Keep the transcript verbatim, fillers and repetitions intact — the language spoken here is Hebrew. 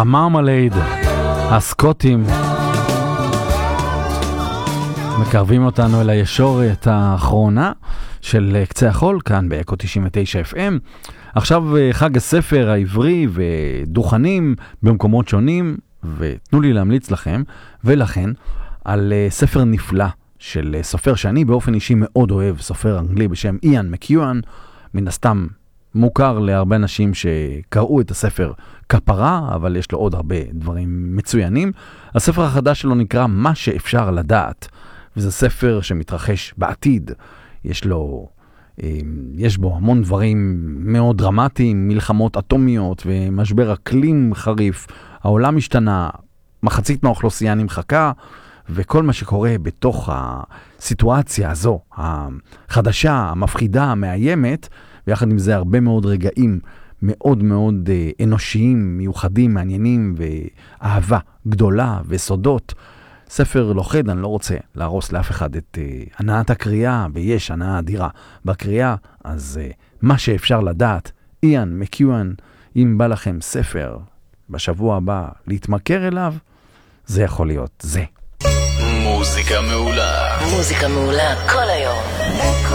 המרמלייד, הסקוטים, מקרבים אותנו אל הישורת האחרונה של קצה החול, כאן באקו תשעים ותשע אף אם. עכשיו חג הספר העברי ודוכנים במקומות שונים, ותנו לי להמליץ לכם ולכן על ספר נפלא של סופר שאני באופן אישי מאוד אוהב, סופר אנגלי בשם איאן מקיואן, מן הסתם מוכר להרבה אנשים שקראו את הספר כפרה, אבל יש לו עוד הרבה דברים מצוינים. הספר החדש שלו נקרא מה שאפשר לדעת, וזה ספר שמתרחש בעתיד. יש לו, יש בו המון דברים מאוד דרמטיים, מלחמות אטומיות ומשבר אקלים חריף, העולם השתנה, מחצית מהאוכלוסייה נמחקה, וכל מה שקורה בתוך הסיטואציה הזו, החדשה, המפחידה, המאיימת, ויחד עם זה הרבה מאוד רגעים מאוד מאוד אנושיים, מיוחדים, מעניינים, ואהבה גדולה וסודות. ספר לוחד, אני לא רוצה להרוס לאף אחד את uh, הנעת הקריאה, ויש הנעה אדירה בקריאה, אז uh, מה שאפשר לדעת, איאן מקיואן, אם בא לכם ספר בשבוע הבא להתמכר אליו, זה יכול להיות זה. מוזיקה מעולה. מוזיקה מעולה כל היום.